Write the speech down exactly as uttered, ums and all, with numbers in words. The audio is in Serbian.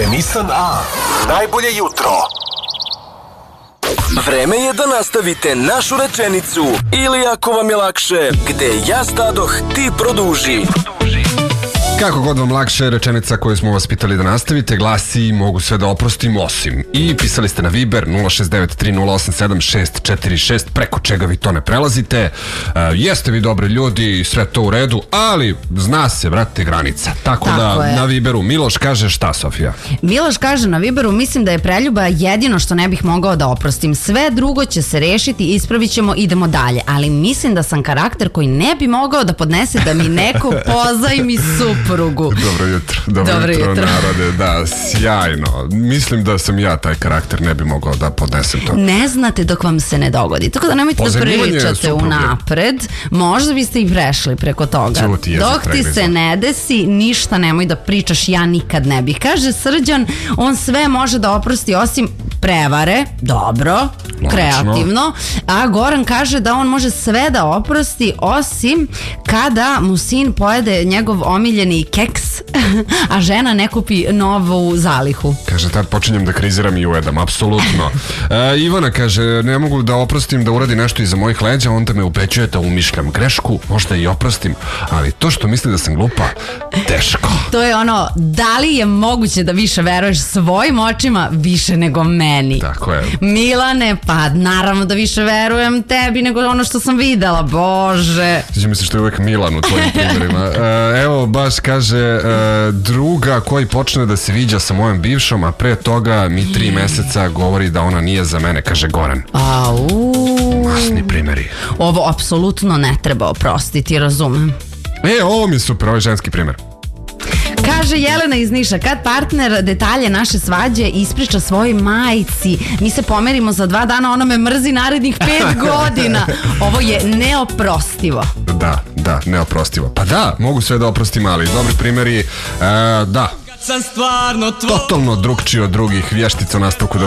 Nissan A. Najbolje jutro. Vreme je da nastavite našu rečenicu ili ako vam je lakše, gde ja stadoh, ti produži. Kako god vam lakše, rečenica koju smo vas pitali da nastavite glasi mogu sve da oprostim osim. I pisali ste na Viber nula šest devet tri nula osam sedam šest četiri šest, preko čega vi to ne prelazite. Uh, jeste vi dobri ljudi i sve to u redu, ali zna se, brate, granica. Tako, Tako da je. Na Viberu Miloš kaže šta, Sofija? Miloš kaže na Viberu, mislim da je preljuba jedino što ne bih mogao da oprostim. Sve drugo će se rešiti, ispravit ćemo, idemo dalje. Ali mislim da sam karakter koji ne bi mogao da podnese da mi neko pozajmi suprugu. Dobro jutro, dobro, dobro jutro, jutro narode, da, sjajno. Mislim da sam ja taj karakter, ne bi mogao da podnesem to. Ne znate dok vam se ne dogodi, tako da nemojte da pričate unapred, možda biste i prešli preko toga. Čuti, dok ti se ne desi, ništa nemoj da pričaš, ja nikad ne bih. Kaže Srđan, on sve može da oprosti osim prevare, dobro, Logično. kreativno, a Goran kaže da on može sve da oprosti osim kada mu sin pojede njegov omiljeni keks, a žena ne kupi novu zalihu. Kaže, tad počinjem da kriziram i ujedam, apsolutno. E, Ivana kaže, ne mogu da oprostim da uradi nešto iza mojih leđa, onda me ubeđuje da umišljam grešku, možda i oprostim, ali to što misli da sam glupa, teško. To je ono, da li je moguće da više veruješ svojim očima više nego meni? Tako je. Milane, pa naravno da više verujem tebi nego ono što sam videla, bože. Sviđa mi se što je uvek Milan u tvojim primjerima. E, evo, baš kaže, e, druga koji počne da se viđa sa mojom bivšom, a pre toga mi tri meseca govori da ona nije za mene, kaže Goran. Au. Masni primjeri. Ovo apsolutno ne treba oprostiti, razumem. E, ovo mi je super, ovo je ženski primjer. Kaže Jelena iz Niša, kad partner detalje naše svađe ispriča svojoj majci, mi se pomerimo za dva dana, ona me mrzi narednih pet godina. Ovo je neoprostivo. Da, da, neoprostivo. Pa da, mogu sve da oprostim, ali dobri primjeri, e, da. Totalno drugčiji od drugih vještica u nastavku.